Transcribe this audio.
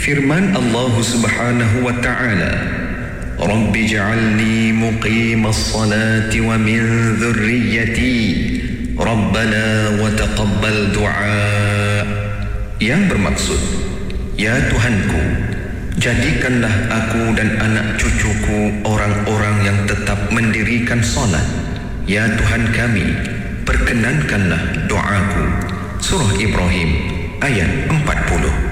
Firman Allah Subhanahu wa ta'ala, Rabbi ja'alni muqimas salati wa min dhurriyyati Rabbana wa taqabbal du'a, yang bermaksud, ya Tuhanku, jadikanlah aku dan anak cucuku orang-orang yang tetap mendirikan solat. Ya Tuhan kami, perkenankanlah doaku. Surah Ibrahim ayat 40.